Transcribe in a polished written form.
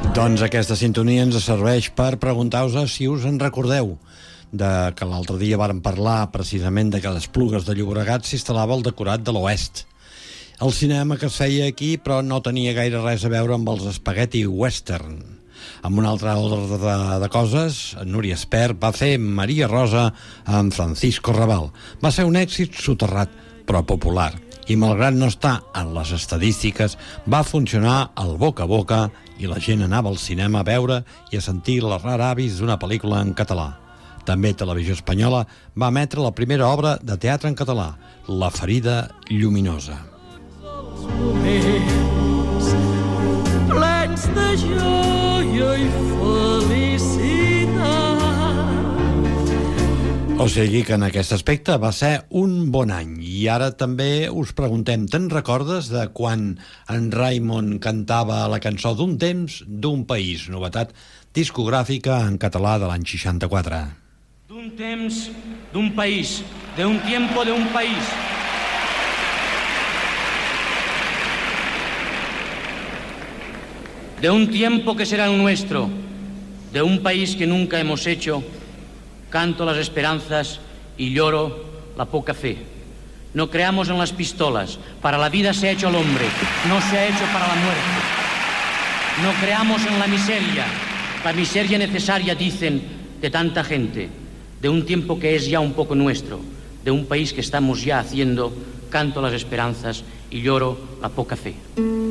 Doncs aquesta sintonia ens serveix per preguntar-vos si us en recordeu de que l'altre dia vàrem parlar precisament de que a les Esplugues de Llobregat s'instal·lava el decorat de l'Oest. El cinema que es feia aquí, però no tenia gaire res a veure amb els spaghetti western. Amb un altre ordre de coses, Núria Espert va fer Maria Rosa amb Francisco Raval. Va ser un èxit soterrat, però popular. I malgrat no estar en les estadístiques, va funcionar al boca a boca i la gent anava al cinema a veure i a sentir les raravis d'una pel·lícula en català. També Televisió Espanyola va emetre la primera obra de teatre en català, La ferida lluminosa. Plens de joia i felicitat. O sigui que en aquest aspecte va ser un bon any. I ara també us preguntem, te'n recordes de quan en Raimon cantava la cançó d'un temps, d'un país, novetat discogràfica en català de l'any 64? D'un temps, d'un país, de un tiempo, de un país. De un tiempo que será el nuestro, de un país que nunca hemos hecho, canto las esperanzas y lloro la poca fe. No creamos en las pistolas, para la vida se ha hecho el hombre, no se ha hecho para la muerte. No creamos en la miseria necesaria, dicen, de tanta gente, de un tiempo que es ya un poco nuestro, de un país que estamos ya haciendo, canto las esperanzas y lloro la poca fe.